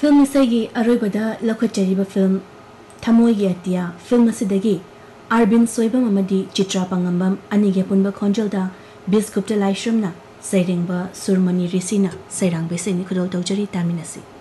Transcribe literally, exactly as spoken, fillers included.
Film इसाई अरोबदा लखोचरीब film थमोई Atiya film असिदगी Arvind Soibam अमदी Chitra पंगम्बम अनिगे पुनब खोंजलदा बिस गुप्ता लाइश्रमना सैरेंबा सुरमनी ऋषिना सैरांग बेसेनी खुदौ तौजरी तामिनसी।